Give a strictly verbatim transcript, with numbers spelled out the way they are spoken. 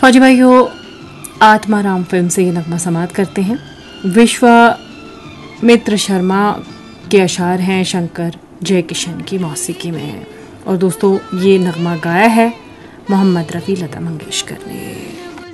फौजी भाइयों, आत्माराम फिल्म से ये नगमा समात करते हैं। विश्वामित्र शर्मा के अशार हैं, शंकर जयकिशन की मौसीकी में है। और दोस्तों, ये नगमा गाया है मोहम्मद रफ़ी, लता मंगेशकर ने।